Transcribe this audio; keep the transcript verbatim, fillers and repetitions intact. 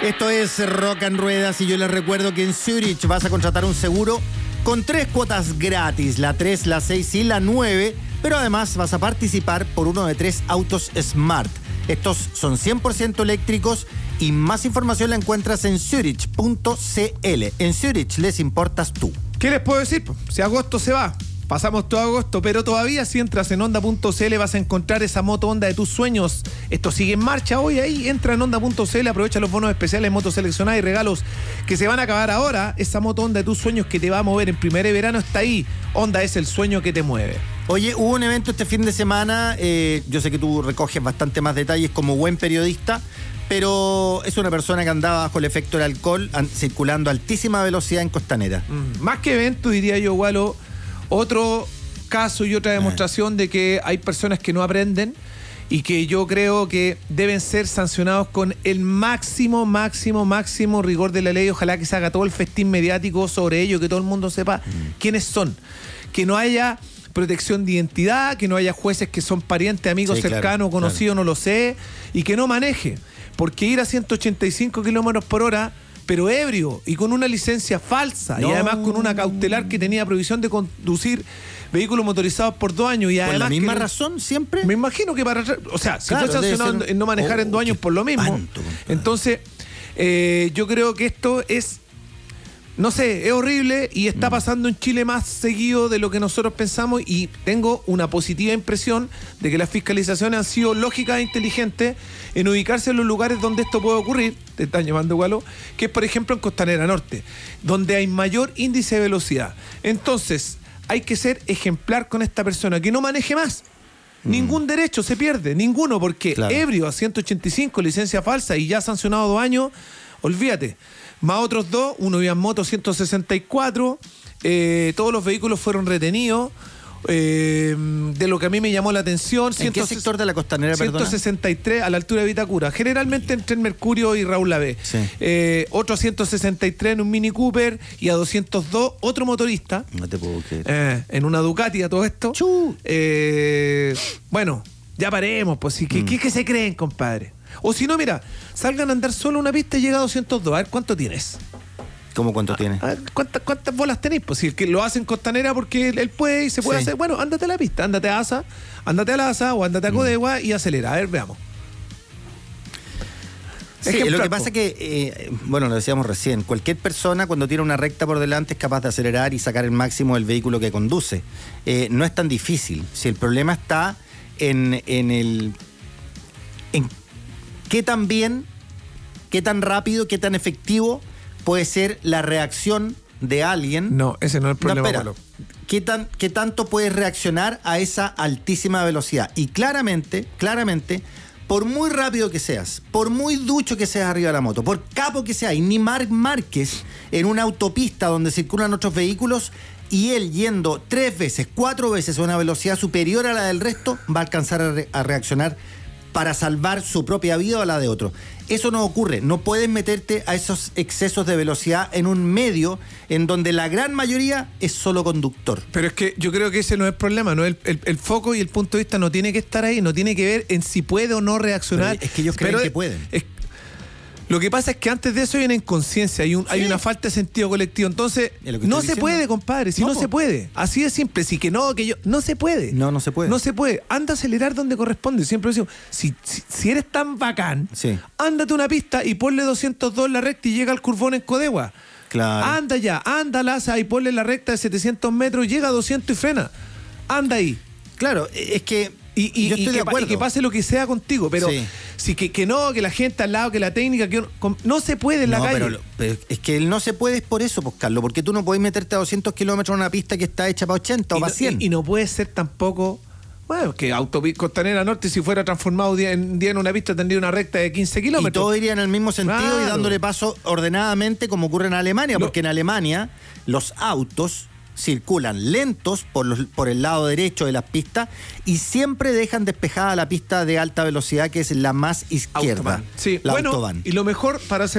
Esto es Rock and Ruedas y yo les recuerdo que en Zurich vas a contratar un seguro con tres cuotas gratis, la tres, la seis y la nueve, pero además vas a participar por uno de tres autos Smart. Estos son cien por ciento eléctricos y más información la encuentras en zurich punto c l. En Zurich les importas tú. ¿Qué les puedo decir? Si agosto se va, pasamos todo agosto, pero todavía si entras en Honda punto c l vas a encontrar esa moto Honda de tus sueños. Esto sigue en marcha hoy ahí, entra en Honda punto c l, aprovecha los bonos especiales, motos seleccionadas y regalos que se van a acabar ahora. Esa moto Honda de tus sueños que te va a mover en primavera y verano está ahí. Honda es el sueño que te mueve. Oye, hubo un evento este fin de semana, eh, yo sé que tú recoges bastante más detalles como buen periodista, pero es una persona que andaba bajo el efecto del alcohol, an- circulando a altísima velocidad en Costanera. Mm, más que evento, diría yo, Gualo, otro caso y otra demostración de que hay personas que no aprenden y que yo creo que deben ser sancionados con el máximo, máximo, máximo rigor de la ley. Ojalá que se haga todo el festín mediático sobre ello, que todo el mundo sepa mm. quiénes son. Que no haya protección de identidad, que no haya jueces que son parientes, amigos, sí, cercanos, claro, conocidos, claro. No lo sé, y que no maneje. Porque ir a ciento ochenta y cinco kilómetros por hora, pero ebrio y con una licencia falsa, no. Y además con una cautelar que tenía prohibición de conducir vehículos motorizados por dos años. Y además, ¿por la misma que, razón siempre? Me imagino que para... O sea, si claro, fue sancionado ser... en no manejar oh, en dos años por lo mismo. Espanto, entonces, eh, yo creo que esto es... No sé, es horrible y está pasando en Chile más seguido de lo que nosotros pensamos, y tengo una positiva impresión de que las fiscalizaciones han sido lógicas e inteligentes en ubicarse en los lugares donde esto puede ocurrir. Te están llamando, Gualo, que es por ejemplo en Costanera Norte, donde hay mayor índice de velocidad. Entonces, hay que ser ejemplar con esta persona, que no maneje más. Mm. Ningún derecho se pierde, ninguno, porque claro. Ebrio a ciento ochenta y cinco, licencia falsa y ya sancionado dos años, olvídate. Más otros dos, uno iba en moto ciento sesenta y cuatro, eh, todos los vehículos fueron retenidos, eh, de lo que a mí me llamó la atención. ¿En qué sector de la Costanera, ciento sesenta y tres, perdona? A la altura de Vitacura, generalmente entre el Mercurio y Raúl Lavé. Sí. Eh, otro a ciento sesenta y tres en un Mini Cooper, y a doscientos dos otro motorista. No te puedo creer. Eh, en una Ducati a todo esto. Eh, bueno, ya paremos, pues, ¿qué, mm. ¿qué, qué se creen, compadre? O si no, mira, salgan a andar solo una pista y llega a doscientos dos. A ver, ¿cuánto tienes? ¿Cómo cuánto tienes? A ver, ¿cuántas, ¿cuántas bolas tenéis? Pues si el que lo hace en Costanera porque él, él puede y se puede sí. hacer. Bueno, ándate a la pista, ándate a Asa, ándate a la Asa o ándate a Codegua mm. y acelera. A ver, veamos. Sí, lo que pasa es que, eh, bueno, lo decíamos recién, cualquier persona cuando tiene una recta por delante es capaz de acelerar y sacar el máximo del vehículo que conduce. Eh, no es tan difícil. Si el problema está en, en el... En ¿Qué tan bien, qué tan rápido, qué tan efectivo puede ser la reacción de alguien? No, ese no es el problema. No, espera. ¿Qué, tan, ¿Qué tanto puedes reaccionar a esa altísima velocidad? Y claramente, claramente, por muy rápido que seas, por muy ducho que seas arriba de la moto, por capo que seas, y ni Marc Márquez en una autopista donde circulan otros vehículos, y él yendo tres veces, cuatro veces a una velocidad superior a la del resto, va a alcanzar a, re- a reaccionar para salvar su propia vida o la de otro. Eso no ocurre. No puedes meterte a esos excesos de velocidad en un medio en donde la gran mayoría es solo conductor. Pero es que yo creo que ese no es el problema, ¿no? El, el, el foco y el punto de vista no tiene que estar ahí, no tiene que ver en si puede o no reaccionar. Pero es que ellos creen Pero que pueden. Es, Lo que pasa es que antes de eso hay una inconsciencia, hay, un, sí. hay una falta de sentido colectivo. Entonces, no se diciendo? puede, compadre, si no, no se puede. Así de simple, si que no, que yo... No se puede. No, no se puede. No se puede. Anda a acelerar donde corresponde. Siempre decimos, si, si, si eres tan bacán, sí. ándate una pista y ponle doscientos dos en la recta y llega al curvón en Codegua. Claro. Anda ya, anda Laza y ponle la recta de setecientos metros, llega a doscientos y frena. Anda ahí. Claro, es que... Y, y, yo estoy y, de que, acuerdo. y que pase lo que sea contigo, pero sí. si que, que no, que la gente al lado, que la técnica, que no, no se puede en la no, calle. Pero, pero es que él no se puede es por eso, pues, Carlos, porque tú no podés meterte a doscientos kilómetros en una pista que está hecha para ochenta y o para no, cien. Y, y no puede ser tampoco, bueno, que Autopista Costanera Norte, si fuera transformado día en, día en una pista, tendría una recta de quince kilómetros. Y todo iría en el mismo sentido, claro. Y dándole paso ordenadamente como ocurre en Alemania, no. Porque en Alemania los autos circulan lentos por, los, por el lado derecho de las pistas y siempre dejan despejada la pista de alta velocidad, que es la más izquierda. Autobahn. Sí, la bueno, Autobahn. Y lo mejor para hacer